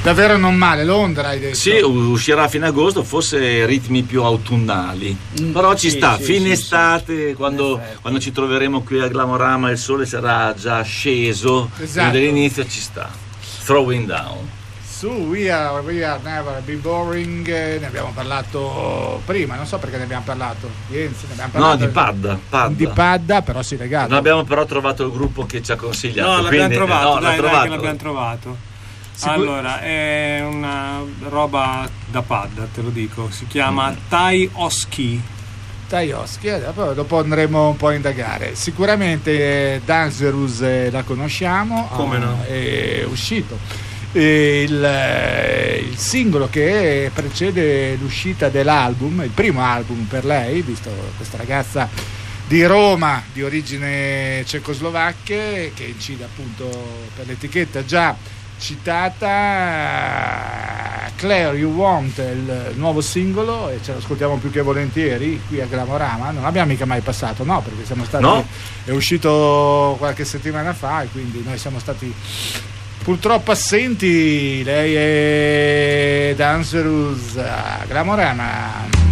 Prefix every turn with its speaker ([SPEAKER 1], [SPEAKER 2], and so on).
[SPEAKER 1] davvero non male. Londra hai detto?
[SPEAKER 2] Sì, uscirà a fine agosto, forse ritmi più autunnali, però ci sta, fine estate, quando ci troveremo qui a Glamorama il sole sarà già sceso,
[SPEAKER 1] esatto.
[SPEAKER 2] Dall'inizio ci sta. Throwing Down.
[SPEAKER 1] Su We Are Never Be Boring, ne abbiamo parlato prima, non so perché ne abbiamo parlato. Jensi, ne abbiamo parlato.
[SPEAKER 2] No, di Padda.
[SPEAKER 1] Di Padda, però si regala.
[SPEAKER 2] Non abbiamo però trovato il gruppo che ci ha consigliato.
[SPEAKER 3] No, l'abbiamo trovato,
[SPEAKER 2] dai,
[SPEAKER 3] che l'abbiamo trovato. Allora, è una roba da Padda, te lo dico. Si chiama Tai Oski.
[SPEAKER 1] Dopo andremo un po' a indagare. Sicuramente Dangerous la conosciamo.
[SPEAKER 3] Come no?
[SPEAKER 1] È uscito il singolo che precede l'uscita dell'album, il primo album per lei, visto questa ragazza di Roma di origine cecoslovacche che incide appunto per l'etichetta già citata. Claire You Want è il nuovo singolo e ce lo ascoltiamo più che volentieri qui a Glamorama. Non l'abbiamo mica mai passato, no, perché siamo stati è uscito qualche settimana fa e quindi noi siamo stati purtroppo assenti. Lei è Dangerous a Glamorama.